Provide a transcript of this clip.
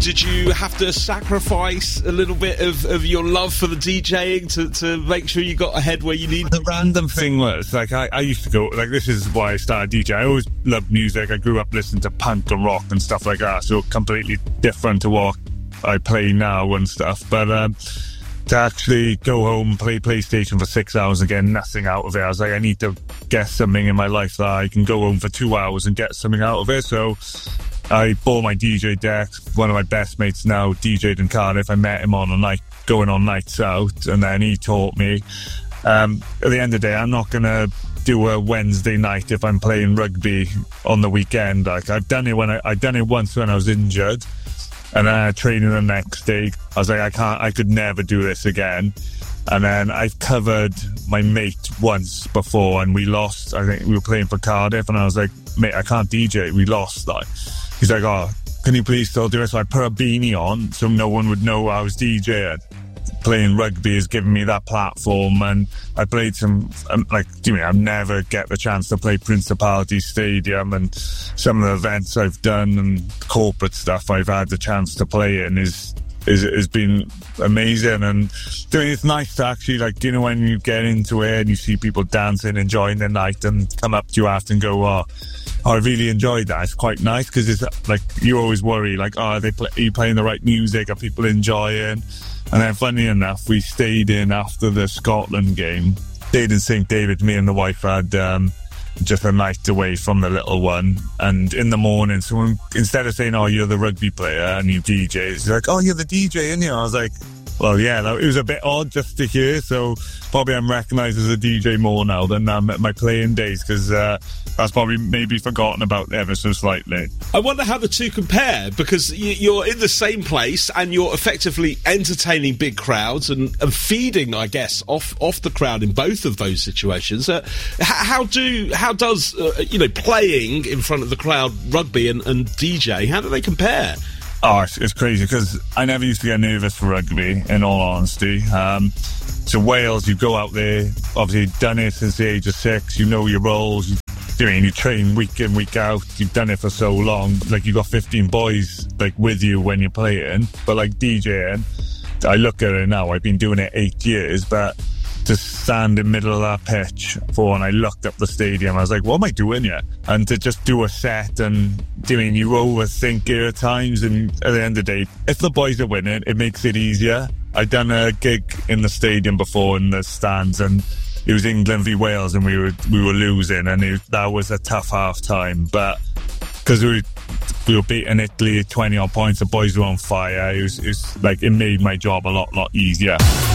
Did you have to sacrifice a little bit of your love for the DJing to make sure you got ahead where you need? The random thing was, like, I used to go, like, this is why I started DJ. I always loved music. I grew up listening to punk and rock and stuff like that, so completely different to what I play now and stuff. But to actually go home, play PlayStation for 6 hours and get nothing out of it, I was like, I need to get something in my life that I can go home for 2 hours and get something out of it. So I bought my DJ deck. One of my best mates now DJ'd in Cardiff. I met him on a night, going on nights out, and then he taught me. At the end of the day, I'm not going to do a Wednesday night if I'm playing rugby on the weekend. Like, I've done it I done it once when I was injured, and then I trained the next day. I was like, I could never do this again. And then I've covered my mate once before, and we lost. I think we were playing for Cardiff, and I was like, mate, I can't DJ. We lost. Like, he's like, oh, can you please still do it? So I put a beanie on so no one would know I was DJing. Playing rugby has given me that platform, and I played some, I never get the chance to play Principality Stadium, and some of the events I've done and corporate stuff I've had the chance to play in has been amazing. And it's nice to actually, like, you know, when you get into it and you see people dancing, enjoying the night, and come up to you after and go, oh, I really enjoyed that. It's quite nice, because it's like, you always worry, like, oh, are you playing the right music? Are people enjoying? And then, funny enough, we stayed in after the Scotland game. Stayed in St David. Me and the wife had just a night away from the little one. And in the morning, someone, instead of saying, oh, you're the rugby player and you DJ, it's like, oh, you're the DJ, aren't you? I was like, well, yeah, it was a bit odd just to hear. So probably I'm recognised as a DJ more now than at my playing days, because that's probably maybe forgotten about ever so slightly. I wonder how the two compare, because you're in the same place and you're effectively entertaining big crowds and feeding, I guess, off the crowd in both of those situations. How does playing in front of the crowd, rugby and DJ, how do they compare? Oh, it's crazy, because I never used to get nervous for rugby, in all honesty. So Wales, you go out there, obviously done it since the age of 6, you know your roles, you train week in, week out, you've done it for so long, like, you got 15 boys, like, with you when you're playing. But, like, DJing, I look at it now, I've been doing it 8 years, but to stand in the middle of that pitch and I looked up the stadium, I was like, what am I doing here? And to just do a set, and you overthink it at times, and at the end of the day, if the boys are winning, it makes it easier. I'd done a gig in the stadium before in the stands, and it was England v Wales, and we were losing, and that was a tough half time, but because we were beating Italy 20 odd points, the boys were on fire. It was like, it made my job a lot easier.